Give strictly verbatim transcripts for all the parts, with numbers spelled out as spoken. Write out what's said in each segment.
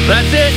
That's it.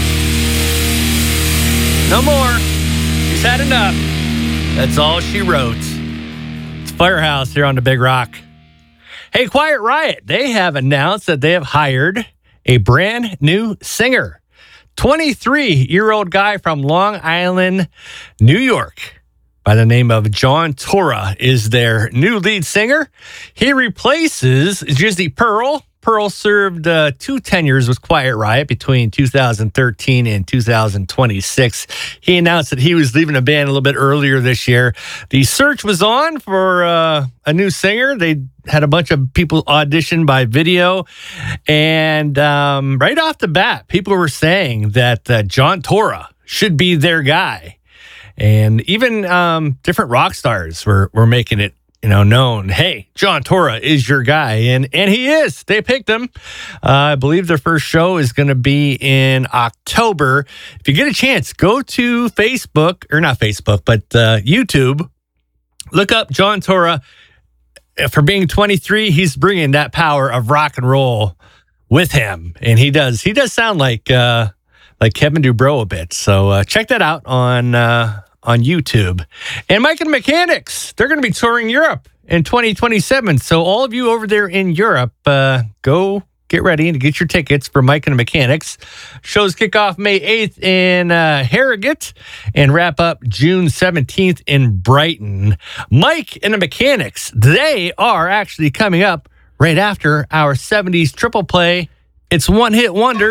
No more. She's had enough. That's all she wrote. It's Firehouse here on the Big Rock. Hey, Quiet Riot. They have announced that they have hired a brand new singer. twenty-three-year-old guy from Long Island, New York, by the name of John Tora, is their new lead singer. He replaces Jizzy Pearl. Pearl served uh, two tenures with Quiet Riot between two thousand thirteen and two thousand twenty-six. He announced that he was leaving the band a little bit earlier this year. The search was on for uh, a new singer. They had a bunch of people audition by video. And um, right off the bat, people were saying that uh, John Tora should be their guy. And even um, different rock stars were, were making it, you know, known, hey, John Tora is your guy. And and he is. They picked him. Uh, I believe their first show is going to be in October. If you get a chance, go to Facebook, or not Facebook, but uh, YouTube. Look up John Tora. For being twenty-three, he's bringing that power of rock and roll with him. And he does. He does sound like uh, like Kevin Dubrow a bit. So uh, check that out on... Uh, on YouTube. And Mike and the Mechanics, they're going to be touring Europe in twenty twenty-seven. So all of you over there in Europe, uh, go get ready to get your tickets for Mike and the Mechanics. Shows kick off May eighth in uh, Harrogate and wrap up June seventeenth in Brighton. Mike and the Mechanics, they are actually coming up right after our seventies triple play. It's One Hit Wonder.